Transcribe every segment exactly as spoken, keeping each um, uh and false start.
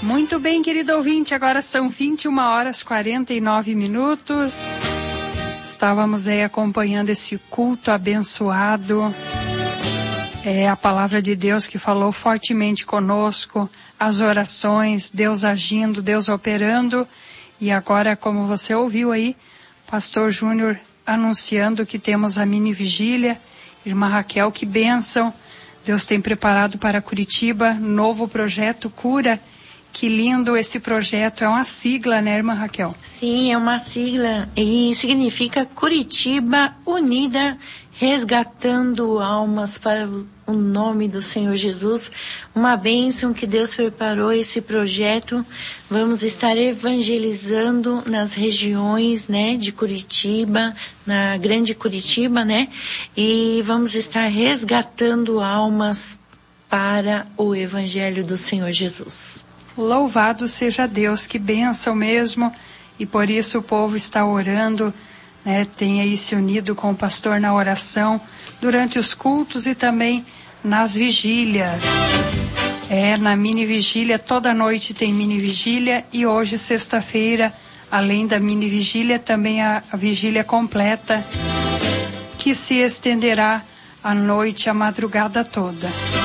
Muito bem, querido ouvinte, agora são vinte e uma horas e quarenta e nove minutos. Estávamos aí acompanhando esse culto abençoado. É a palavra de Deus que falou fortemente conosco, as orações, Deus agindo, Deus operando. E agora, como você ouviu aí, Pastor Júnior anunciando que temos a mini vigília. Irmã Raquel, que bênção. Deus tem preparado para Curitiba, novo projeto Cura. Que lindo esse projeto, é uma sigla, né, irmã Raquel? Sim, é uma sigla e significa Curitiba Unida, resgatando almas para o nome do Senhor Jesus. Uma bênção que Deus preparou esse projeto. Vamos estar evangelizando nas regiões, né, de Curitiba, na grande Curitiba, né, e vamos estar resgatando almas para o Evangelho do Senhor Jesus. Louvado seja Deus, que bênção mesmo, e por isso o povo está orando, né, tem aí se unido com o pastor na oração, durante os cultos e também nas vigílias. É, na mini vigília, toda noite tem mini vigília, e hoje, sexta-feira, além da mini vigília, também a, a vigília completa, que se estenderá a noite, a madrugada toda.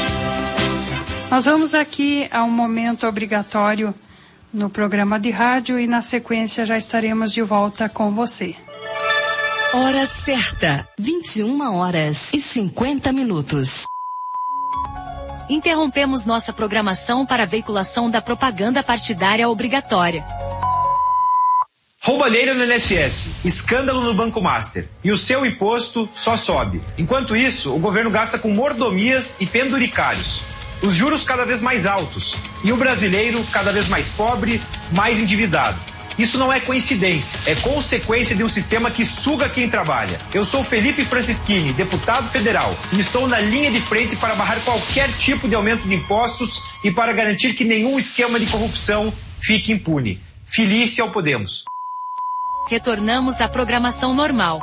Nós vamos aqui a um momento obrigatório no programa de rádio e na sequência já estaremos de volta com você. Hora certa, vinte e uma horas e cinquenta minutos. Interrompemos nossa programação para a veiculação da propaganda partidária obrigatória. Roubalheira no I N S S, escândalo no Banco Master. E o seu imposto só sobe. Enquanto isso, o governo gasta com mordomias e penduricários. Os juros cada vez mais altos e o brasileiro cada vez mais pobre, mais endividado. Isso não é coincidência, é consequência de um sistema que suga quem trabalha. Eu sou Felipe Francischini, deputado federal, e estou na linha de frente para barrar qualquer tipo de aumento de impostos e para garantir que nenhum esquema de corrupção fique impune. Felícia ao Podemos. Retornamos à programação normal.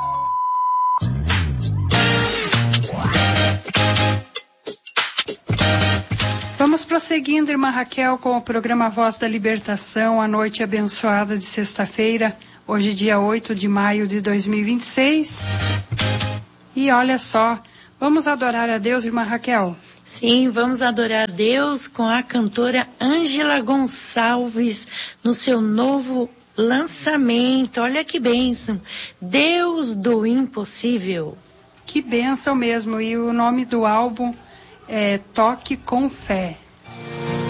Vamos prosseguindo, irmã Raquel, com o programa Voz da Libertação, a noite abençoada de sexta-feira, hoje dia oito de maio de dois mil e vinte e seis. E olha só, vamos adorar a Deus, irmã Raquel? Sim, vamos adorar Deus com a cantora Ângela Gonçalves no seu novo lançamento. Olha que bênção, Deus do Impossível. Que bênção mesmo, e o nome do álbum é Toque com Fé.